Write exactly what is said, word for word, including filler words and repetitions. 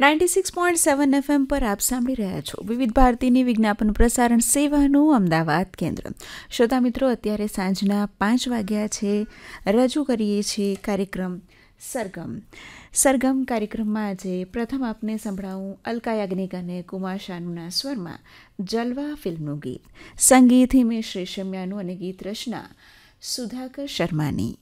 Ninety six point seven FM પર આપ સાંભળી રહ્યા છો વિવિધ ભારતીની વિજ્ઞાપન પ્રસારણ સેવાનું અમદાવાદ કેન્દ્ર. શ્રોતા મિત્રો, અત્યારે સાંજના પાંચ વાગ્યા છે. રજૂ કરીએ છીએ કાર્યક્રમ સરગમ. સરગમ કાર્યક્રમમાં આજે પ્રથમ આપને સંભળાવું અલકા યાજ્ઞિક અને કુમાર શાનુના સ્વરમાં જલવા ફિલ્મનું ગીત. સંગીત હિમેશ રેશમિયાનું અને ગીત રચના સુધાકર શર્માની.